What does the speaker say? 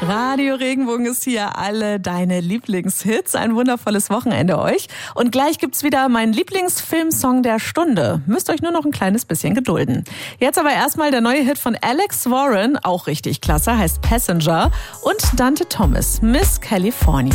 Radio Regenbogen ist hier, alle deine Lieblingshits. Ein wundervolles Wochenende euch. Und gleich gibt's wieder meinen Lieblingsfilmsong der Stunde. Müsst euch nur noch ein kleines bisschen gedulden. Jetzt aber erstmal der neue Hit von Alex Warren, auch richtig klasse, heißt Passenger. Und Dante Thomas, Miss California.